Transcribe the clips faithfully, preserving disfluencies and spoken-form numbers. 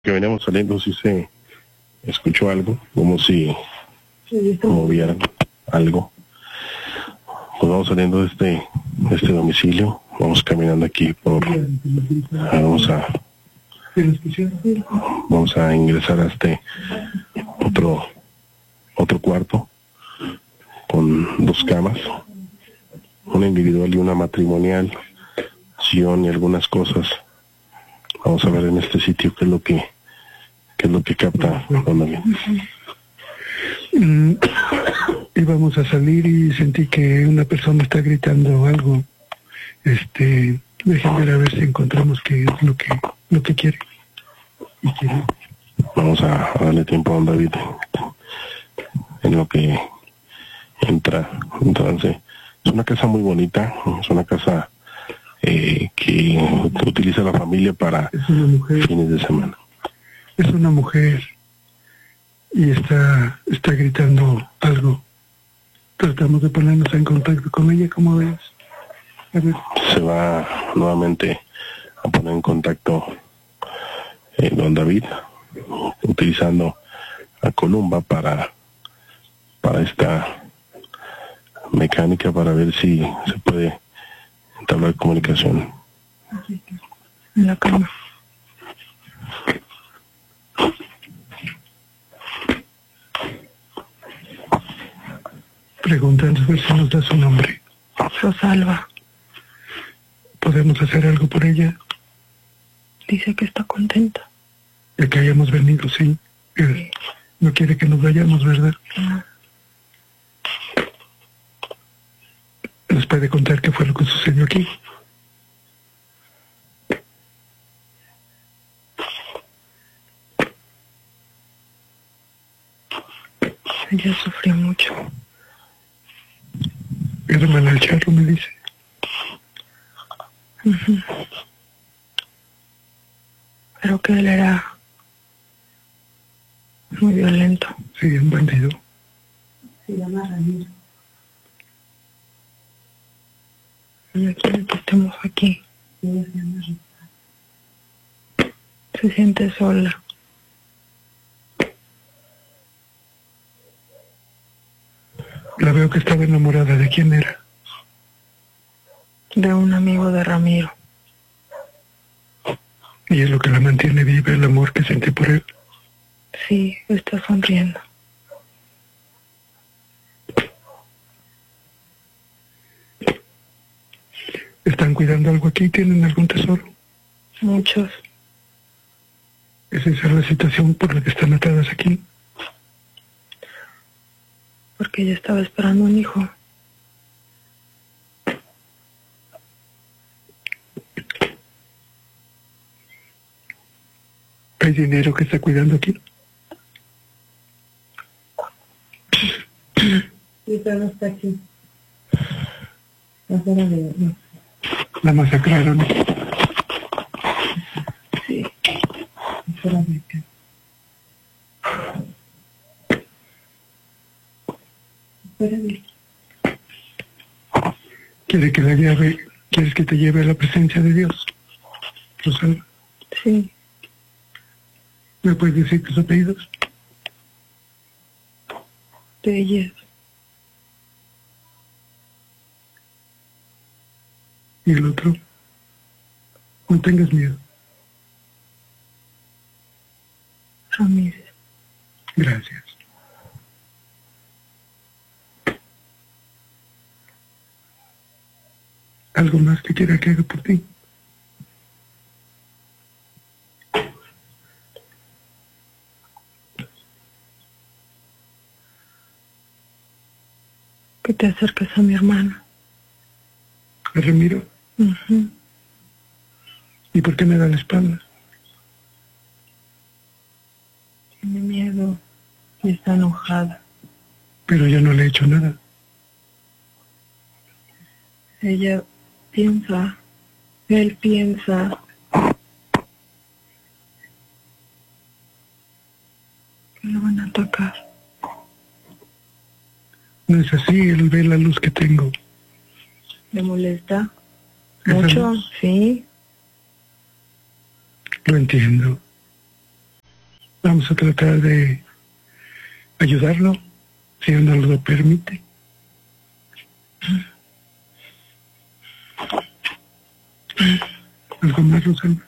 Que veníamos saliendo, si se escuchó algo, como si movieran algo. Pues vamos saliendo de este, de este domicilio, vamos caminando aquí por, vamos a, vamos a ingresar a este otro, otro cuarto con dos camas, una individual y una matrimonial, sillón y algunas cosas. Vamos a ver en este sitio qué es lo que qué es lo que capta Don David. Mm, íbamos a salir y sentí que una persona está gritando algo. Este, dejen ver a ver si encontramos qué es lo que lo que quiere. Y quiere. Vamos a darle tiempo a Don David en lo que entra en trance. Es una casa muy bonita, es una casa eh, que utiliza la familia para fines de semana. Es una mujer y está está gritando algo. Tratamos de ponernos en contacto con ella, ¿cómo ves? A ver. Se va nuevamente a poner en contacto eh, Don David, utilizando a Columba para, para esta mecánica, para ver si se puede entablar comunicación. En la cama. Preguntando a ver si nos da su nombre. Rosalba. ¿Podemos hacer algo por ella? Dice que está contenta. De que hayamos venido, sí. Él no quiere que nos vayamos, ¿verdad? No. ¿Nos puede contar qué fue lo que sucedió aquí? Ella sufrió mucho. Hermana del Charro me dice. Uh-huh. Pero que él era muy violento. Sí, un bandido. Se llama Ramiro. No quiere que estemos aquí. Ella se llama Rita. Se siente sola. La veo que estaba enamorada. ¿De quién era? De un amigo de Ramiro. Y es lo que la mantiene viva, el amor que siente por él. Sí, está sonriendo. ¿Están cuidando algo aquí? ¿Tienen algún tesoro? Muchos. ¿Es esa la situación por la que están atadas aquí? Porque ella estaba esperando un hijo. ¿Hay dinero que está cuidando aquí? Sí, pero no está aquí. Afuera de... No. La masacraron. Sí. Afuera de acá. Afuera de aquí. ¿Quiere que la lleve? ¿Quieres que te lleve a la presencia de Dios? Rosalba. Sí. ¿Me puedes decir tus apellidos? Reyes. Y el otro. No tengas miedo. Ramírez. Gracias. ¿Algo más que quiera que haga por ti? Que te acerques a mi hermana. ¿A Ramiro? Uh-huh. ¿Y por qué me da la espalda? Tiene miedo y está enojada. Pero yo no le he hecho nada. Ella piensa, él piensa que lo van a atacar. No es así, él ve la luz que tengo. ¿Le molesta? ¿Esa Mucho, luz? sí. Lo entiendo. vamos a tratar de ayudarlo, si él nos lo permite. ¿Algo más, Rosalba?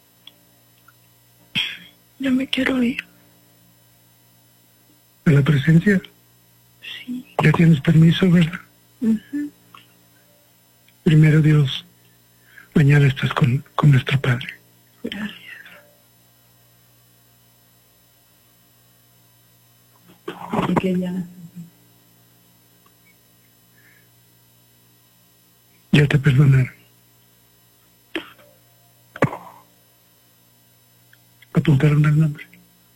Yo me quiero ir. ¿De la presencia? Sí. Ya tienes permiso, ¿verdad? Uh-huh. Primero Dios, mañana estás con, con nuestro Padre. Gracias. Porque ya... Ya te perdonaron. ¿Apuntaron el nombre?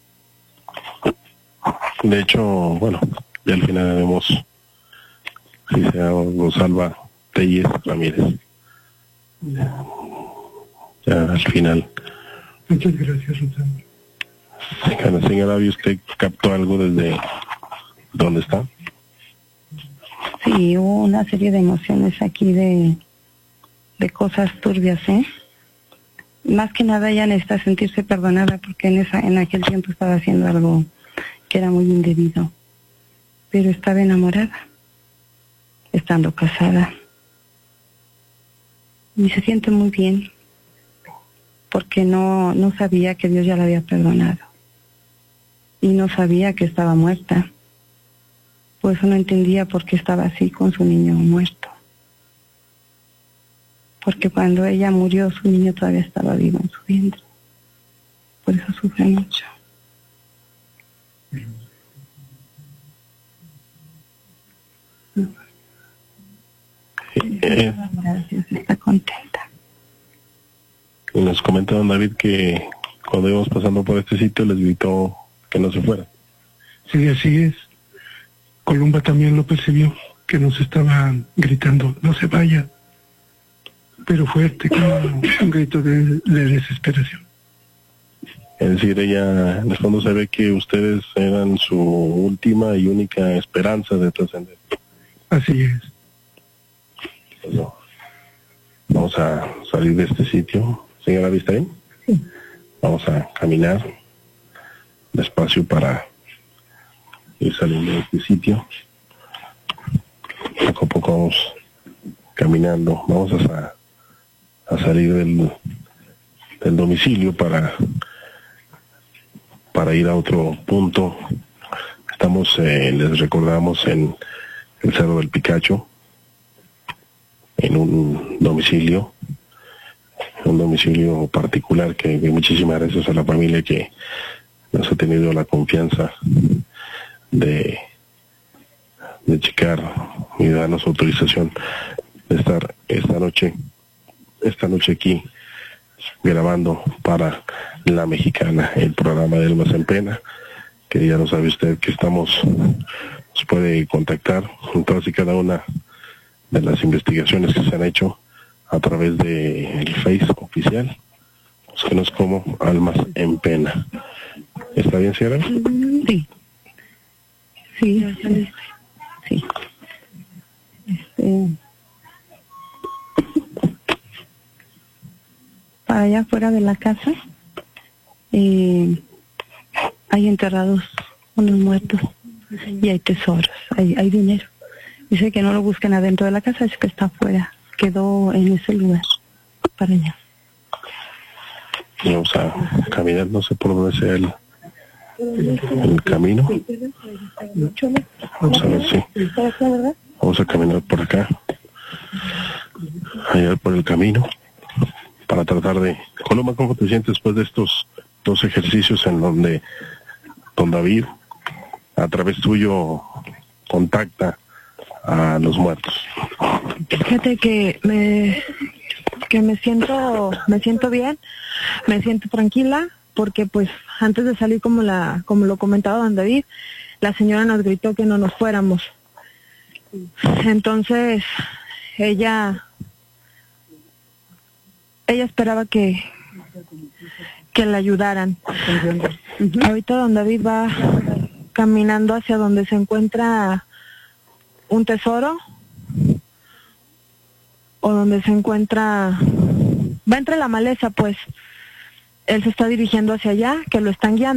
De hecho, bueno, ya al final haremos, si sea Rosalba Telles Ramírez. Ya, ya al final. Muchas gracias, Rosalba. Señora, señora, ¿y usted captó algo desde dónde está? Sí, hubo una serie de emociones aquí de, de cosas turbias, ¿eh? Más que nada ella necesita sentirse perdonada porque en esa en aquel tiempo estaba haciendo algo que era muy indebido. Pero estaba enamorada, estando casada. Y se siente muy bien porque no, no sabía que Dios ya la había perdonado. Y no sabía que estaba muerta. Por eso no entendía por qué estaba así con su niño muerto. Porque cuando ella murió, su niño todavía estaba vivo en su vientre. Por eso sufre mucho. Eh, Gracias, está contenta. y nos comenta don David que cuando íbamos pasando por este sitio les gritó que no se fuera. Sí, así es. Columba también lo percibió, que nos estaba gritando, no se vaya, pero fuerte, como un grito de, de desesperación. Es decir, ella en el fondo se ve que ustedes eran su última y única esperanza de trascender. Así es. Pues no. Vamos a salir de este sitio. Señora, ¿vista bien? Sí. Vamos a caminar despacio para ir saliendo de este sitio. Poco a poco vamos caminando. Vamos a, a salir del, del domicilio para, para ir a otro punto. Estamos, eh, les recordamos, en el Cerro del Picacho, en un domicilio, un domicilio particular que, que muchísimas gracias a la familia que nos ha tenido la confianza de, de checar y darnos autorización de estar esta noche, esta noche aquí grabando para La Mexicana, el programa de Almas en Pena, que ya lo sabe usted que estamos, nos puede contactar en todas y cada una de las investigaciones que se han hecho a través de el Face oficial. Búsquenos como Almas en Pena. ¿Está bien, señora? Sí. Sí, sí. Sí. Este, para allá fuera de la casa eh, hay enterrados unos muertos y hay tesoros, hay, hay dinero. Dice que no lo busquen adentro de la casa, es que está afuera. Quedó en ese lugar, para allá. Y vamos a caminar, no sé por dónde sea el, el camino. Vamos a ver si vamos a caminar por acá, allá por el camino, para tratar de... Coloma, ¿cómo te sientes después de estos dos ejercicios en donde don David, a través tuyo, contacta a los muertos? Fíjate que me que me siento me siento bien, me siento tranquila porque pues antes de salir, como la como lo comentaba don David, la señora nos gritó que no nos fuéramos. Entonces ella ella esperaba que que la ayudaran. Uh-huh. Ahorita don David va caminando hacia donde se encuentra un tesoro, o donde se encuentra, va entre la maleza, pues él se está dirigiendo hacia allá, que lo están guiando.